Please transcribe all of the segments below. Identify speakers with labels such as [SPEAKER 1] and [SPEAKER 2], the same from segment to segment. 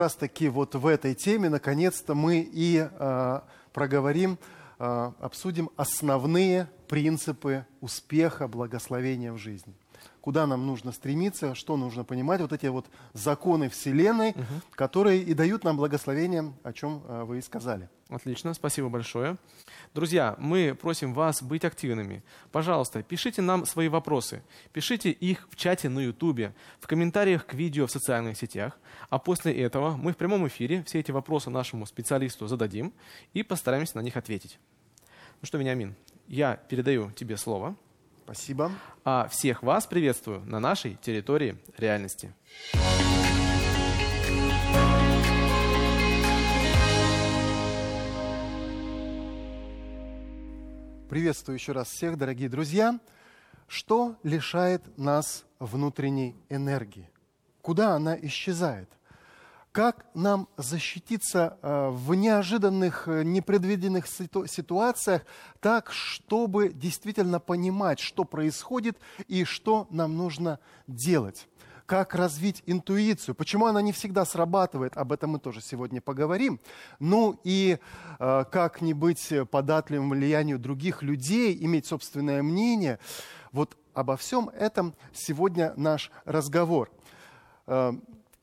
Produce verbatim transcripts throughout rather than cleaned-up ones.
[SPEAKER 1] Как раз таки вот в этой теме наконец-то мы и э, проговорим, э, обсудим основные принципы успеха, благословения в жизни. Куда нам нужно стремиться, что нужно понимать, вот эти вот законы Вселенной, угу. которые и дают нам благословение, о чем э, вы и сказали.
[SPEAKER 2] Отлично, спасибо большое. Друзья, мы просим вас быть активными. Пожалуйста, пишите нам свои вопросы. Пишите их в чате на Ютубе, в комментариях к видео в социальных сетях. А после этого мы в прямом эфире все эти вопросы нашему специалисту зададим и постараемся на них ответить. Ну что, Вениамин, я передаю тебе слово.
[SPEAKER 1] Спасибо.
[SPEAKER 2] А всех вас приветствую на нашей территории реальности.
[SPEAKER 1] Приветствую еще раз всех, дорогие друзья. Что лишает нас внутренней энергии? Куда она исчезает? Как нам защититься э, в неожиданных, непредвиденных ситу- ситуациях так, чтобы действительно понимать, что происходит и что нам нужно делать? Как развить интуицию? Почему она не всегда срабатывает? Об этом мы тоже сегодня поговорим. Ну и э, как не быть податливым влиянию других людей, иметь собственное мнение. Вот обо всем этом сегодня наш разговор. Э,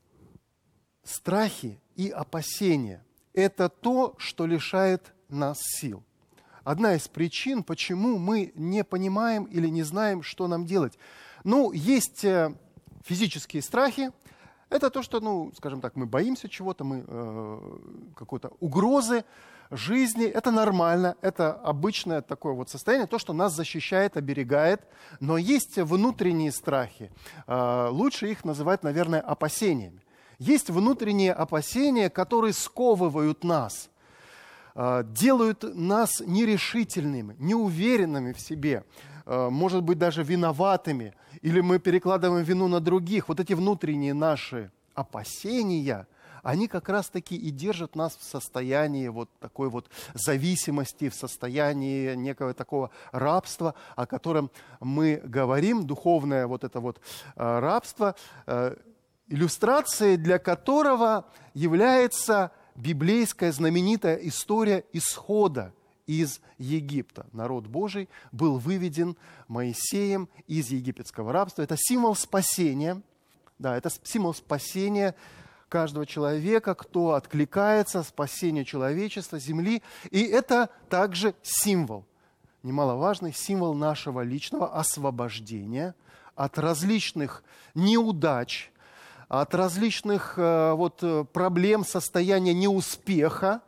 [SPEAKER 1] страхи и опасения – это то, что лишает нас сил. Одна из причин, почему мы не понимаем или не знаем, что нам делать. Ну, есть... Э, Физические страхи – это то, что, ну, скажем так, мы боимся чего-то, мы э, какой-то угрозы жизни. Это нормально, это обычное такое вот состояние, то, что нас защищает, оберегает. Но есть внутренние страхи. Э, лучше их называть, наверное, опасениями. Есть внутренние опасения, которые сковывают нас, э, делают нас нерешительными, неуверенными в себе. Может быть, даже виноватыми, или мы перекладываем вину на других. Вот эти внутренние наши опасения, они как раз-таки и держат нас в состоянии вот такой вот зависимости, в состоянии некого такого рабства, о котором мы говорим, духовное вот это вот рабство, иллюстрацией для которого является библейская знаменитая история исхода из Египта. Народ Божий был выведен Моисеем из египетского рабства. Это символ спасения. Да, это символ спасения каждого человека, кто откликается, спасения человечества, земли. И это также символ, немаловажный символ нашего личного освобождения от различных неудач, от различных э, вот, проблем, состояния неуспеха,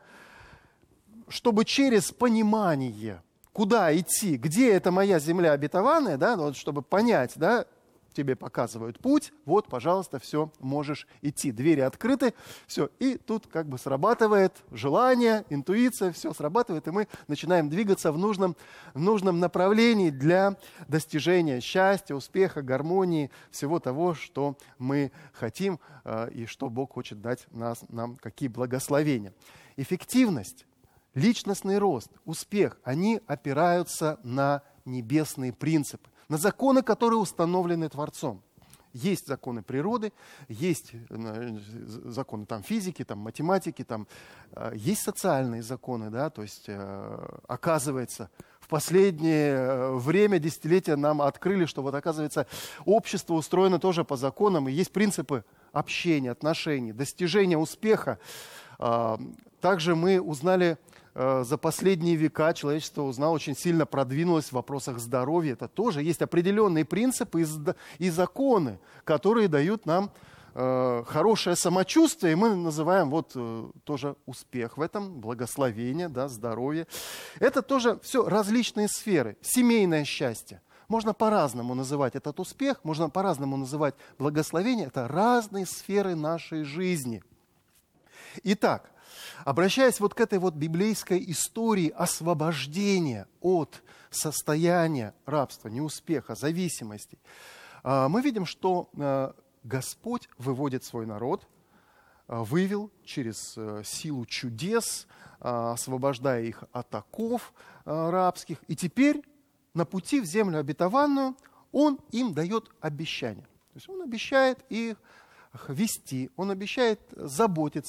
[SPEAKER 1] чтобы через понимание, куда идти, где эта моя земля обетованная, да, вот, чтобы понять, да, тебе показывают путь, вот, пожалуйста, все, можешь идти. Двери открыты, все, и тут как бы срабатывает желание, интуиция, все срабатывает, и мы начинаем двигаться в нужном, в нужном направлении для достижения счастья, успеха, гармонии, всего того, что мы хотим э, и что Бог хочет дать нас, нам, какие благословения. Эффективность, личностный рост, успех, они опираются на небесные принципы, на законы, которые установлены Творцом. Есть законы природы, есть законы там, физики, там, математики, там, есть социальные законы, да, то есть, оказывается, в последнее время, десятилетия нам открыли, что вот, оказывается, общество устроено тоже по законам, и есть принципы общения, отношений, достижения успеха. Также мы узнали, за последние века человечество узнало, очень сильно продвинулось в вопросах здоровья. Это тоже есть определенные принципы и законы, которые дают нам хорошее самочувствие, и мы называем вот тоже успех в этом, благословение, да, здоровье. Это тоже все различные сферы. Семейное счастье. Можно по-разному называть этот успех, можно по-разному называть благословение. Это разные сферы нашей жизни. Итак, обращаясь вот к этой вот библейской истории освобождения от состояния рабства, неуспеха, зависимости, мы видим, что Господь выводит свой народ, вывел через силу чудес, освобождая их от оков рабских. И теперь на пути в землю обетованную Он им дает обещание. То есть Он обещает их вести, Он обещает заботиться